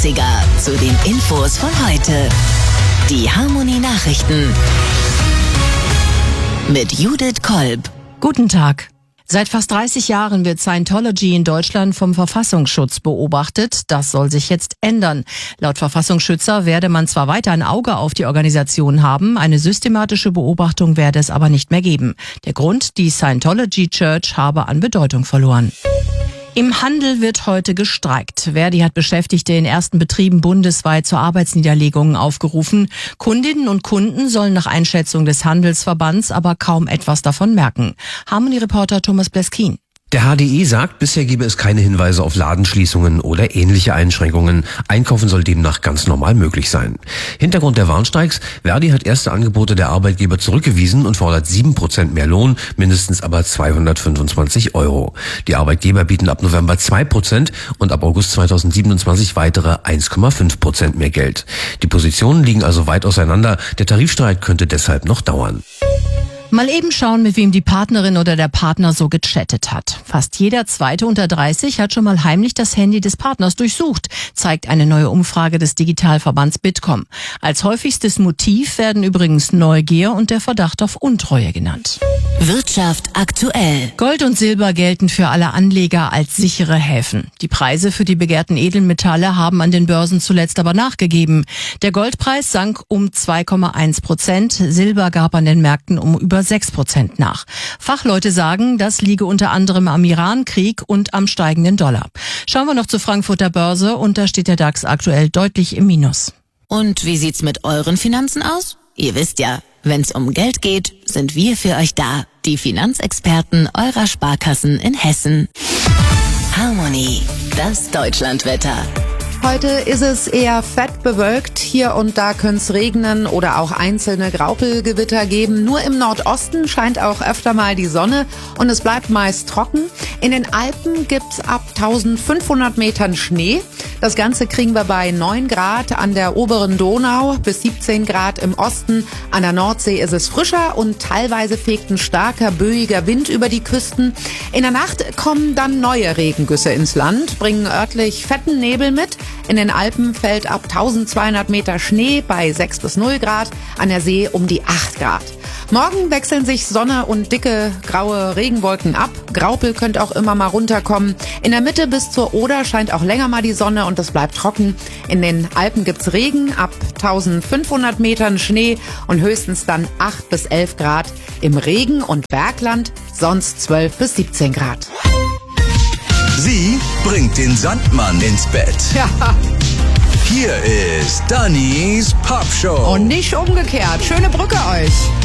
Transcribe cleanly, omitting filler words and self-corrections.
Zu den Infos von heute. Die Harmony Nachrichten mit Judith Kolb. Guten Tag. Seit fast 30 Jahren wird Scientology in Deutschland vom Verfassungsschutz beobachtet. Das soll sich jetzt ändern. Laut Verfassungsschützer werde man zwar weiter ein Auge auf die Organisation haben, eine systematische Beobachtung werde es aber nicht mehr geben. Der Grund, die Scientology Church habe an Bedeutung verloren. Im Handel wird heute gestreikt. Verdi hat Beschäftigte in ersten Betrieben bundesweit zu Arbeitsniederlegungen aufgerufen. Kundinnen und Kunden sollen nach Einschätzung des Handelsverbands aber kaum etwas davon merken. Harmony-Reporter Thomas Bleskin. Der HDI sagt, bisher gebe es keine Hinweise auf Ladenschließungen oder ähnliche Einschränkungen. Einkaufen soll demnach ganz normal möglich sein. Hintergrund der Warnstreiks: Verdi hat erste Angebote der Arbeitgeber zurückgewiesen und fordert 7% mehr Lohn, mindestens aber 225 €. Die Arbeitgeber bieten ab November 2% und ab August 2027 weitere 1,5% mehr Geld. Die Positionen liegen also weit auseinander. Der Tarifstreit könnte deshalb noch dauern. Mal eben schauen, mit wem die Partnerin oder der Partner so gechattet hat. Fast jeder Zweite unter 30 hat schon mal heimlich das Handy des Partners durchsucht, zeigt eine neue Umfrage des Digitalverbands Bitkom. Als häufigstes Motiv werden übrigens Neugier und der Verdacht auf Untreue genannt. Wirtschaft aktuell. Gold und Silber gelten für alle Anleger als sichere Häfen. Die Preise für die begehrten Edelmetalle haben an den Börsen zuletzt aber nachgegeben. Der Goldpreis sank um 2,1%, Silber gab an den Märkten um über 6% nach. Fachleute sagen, das liege unter anderem am Iran-Krieg und am steigenden Dollar. Schauen wir noch zur Frankfurter Börse und da steht der DAX aktuell deutlich im Minus. Und wie sieht's mit euren Finanzen aus? Ihr wisst ja, wenn's um Geld geht, sind wir für euch da. Die Finanzexperten eurer Sparkassen in Hessen. Harmony, das Deutschlandwetter. Heute ist es eher fett bewölkt. Hier und da könnte es regnen oder auch einzelne Graupelgewitter geben. Nur im Nordosten scheint auch öfter mal die Sonne und es bleibt meist trocken. In den Alpen gibt's ab 1500 Metern Schnee. Das Ganze kriegen wir bei 9 Grad an der oberen Donau bis 17 Grad im Osten. An der Nordsee ist es frischer und teilweise fegt ein starker, böiger Wind über die Küsten. In der Nacht kommen dann neue Regengüsse ins Land, bringen örtlich fetten Nebel mit. In den Alpen fällt ab 1200 Meter Schnee bei 6 bis 0 Grad, an der See um die 8 Grad. Morgen wechseln sich Sonne und dicke graue Regenwolken ab. Graupel könnte auch immer mal runterkommen. In der Mitte bis zur Oder scheint auch länger mal die Sonne und es bleibt trocken. In den Alpen gibt's Regen, ab 1500 Metern Schnee und höchstens dann 8 bis 11 Grad. Im Regen- und Bergland sonst 12 bis 17 Grad. Sie bringt den Sandmann ins Bett. Ja, Hier ist Dannys Pop Show. und nicht umgekehrt. Schöne Brücke euch.